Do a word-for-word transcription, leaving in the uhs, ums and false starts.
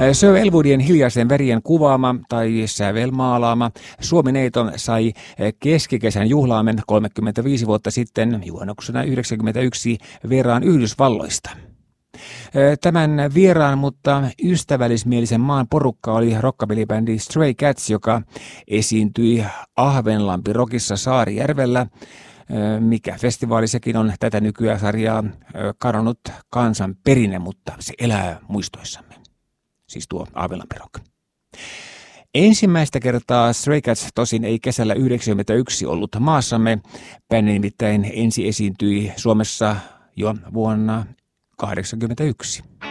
Sir Elwoodien Hiljaisten värien kuvaama tai sävelmaalaama Suomi-neito sai keskikesän juhlaamen kolmekymmentäviisi vuotta sitten juhannuksena yhdeksänkymmentäyksi vieraan Yhdysvalloista. Tämän vieraan, mutta ystävällismielisen maan porukka oli rockabillybändi Stray Cats, joka esiintyi Ahvenlampi Rockissa Saarijärvellä, mikä festivaali sekin on tätä nykyään sarjaa kadonnut kansan perinne, mutta se elää muistoissamme. Siis tuo Ahvenlampi Rock. Ensimmäistä kertaa Stray Cats tosin ei kesällä yhdeksänkymmentäyksi ollut maassamme. Bändi nimittäin ensi esiintyi Suomessa jo vuonna tuhatyhdeksänsataakahdeksankymmentäyksi.